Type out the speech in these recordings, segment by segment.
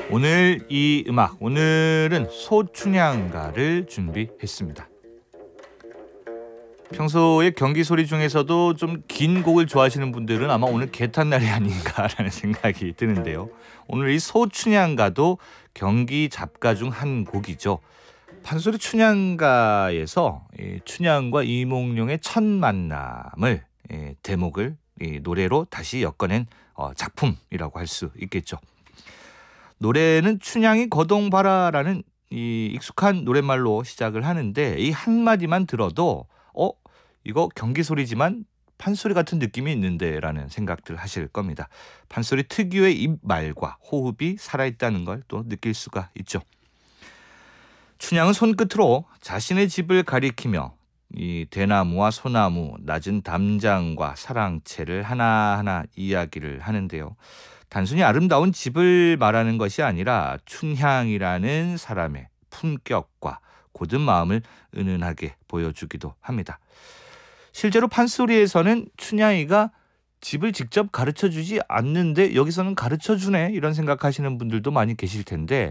오늘 이 음악, 오늘은 소춘향가를 준비했습니다. 평소에 경기 소리 중에서도 좀 긴 곡을 좋아하시는 분들은 아마 오늘 개탄날이 아닌가라는 생각이 드는데요. 오늘 이 소춘향가도 경기 잡가 중 한 곡이죠. 판소리 춘향가에서 춘향과 이몽룡의 첫 만남을 대목을 노래로 다시 엮어낸 작품이라고 할 수 있겠죠. 노래는 춘향이 거동바라라는 이 익숙한 노랫말로 시작을 하는데 이 한마디만 들어도 이거 경기 소리지만 판소리 같은 느낌이 있는데 라는 생각들 하실 겁니다. 판소리 특유의 입말과 호흡이 살아있다는 걸 또 느낄 수가 있죠. 춘향은 손끝으로 자신의 집을 가리키며 이 대나무와 소나무, 낮은 담장과 사랑채를 하나하나 이야기를 하는데요. 단순히 아름다운 집을 말하는 것이 아니라 춘향이라는 사람의 품격과 고든 마음을 은은하게 보여주기도 합니다. 실제로 판소리에서는 춘향이가 집을 직접 가르쳐주지 않는데 여기서는 가르쳐주네 이런 생각하시는 분들도 많이 계실 텐데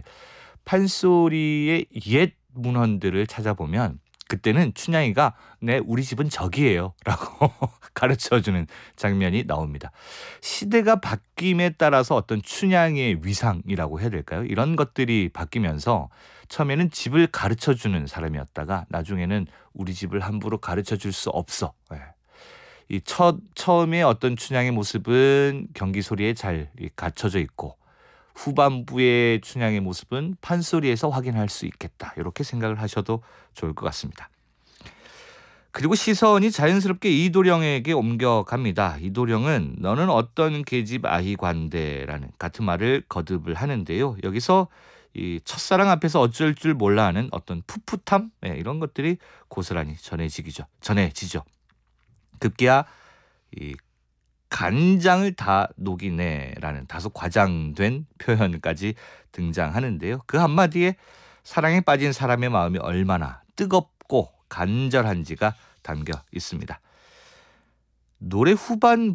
판소리의 옛 문헌들을 찾아보면 그때는 춘향이가 네 우리 집은 저기예요 라고 가르쳐주는 장면이 나옵니다. 시대가 바뀜에 따라서 어떤 춘향이의 위상이라고 해야 될까요? 이런 것들이 바뀌면서 처음에는 집을 가르쳐주는 사람이었다가 나중에는 우리 집을 함부로 가르쳐줄 수 없어. 이 처음에 어떤 춘향의 모습은 경기 소리에 잘 갖춰져 있고 후반부의 춘향의 모습은 판소리에서 확인할 수 있겠다. 이렇게 생각을 하셔도 좋을 것 같습니다. 그리고 시선이 자연스럽게 이도령에게 옮겨갑니다. 이도령은 너는 어떤 계집 아이관대라는 같은 말을 거듭을 하는데요. 여기서 이 첫사랑 앞에서 어쩔 줄 몰라 하는 어떤 풋풋함 이런 것들이 고스란히 전해지죠. 급기야 이 간장을 다 녹이네라는 다소 과장된 표현까지 등장하는데요. 그 한마디에 사랑에 빠진 사람의 마음이 얼마나 뜨겁고 간절한지가 담겨 있습니다. 노래 후반